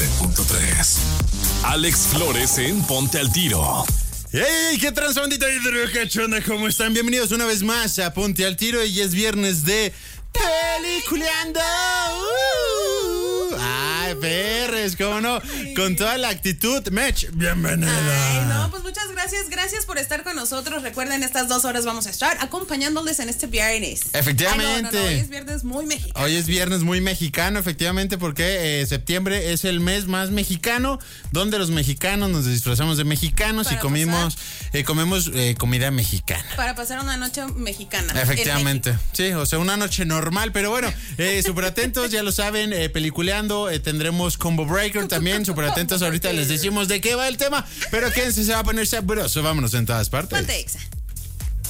97.3. Alex Flores en Ponte al Tiro. ¡Hey! ¿Qué transbandita y cachonda? ¿Cómo están? Bienvenidos una vez más a Ponte al Tiro y es viernes de Peliculeando. ¡Ay, perres! ¿Cómo no? Con toda la actitud. Mech, bienvenida. Ay, no, pues muchas gracias. Gracias por estar con nosotros. Recuerden, estas 2 horas vamos a estar acompañándoles en este viernes. Efectivamente. Ay, no, hoy es viernes muy mexicano. Hoy es viernes muy mexicano, efectivamente, porque septiembre es el mes más mexicano, donde los mexicanos nos disfrazamos de mexicanos y comemos comida mexicana. Para pasar una noche mexicana. Efectivamente. Sí, o sea, una noche normal, pero bueno, súper atentos, ya lo saben, peliculeando, tendremos Combo Breaker también, súper atentos, ahorita les decimos de qué va el tema, pero quédense, se va a poner sabroso, vámonos en todas partes. Ponte Exa.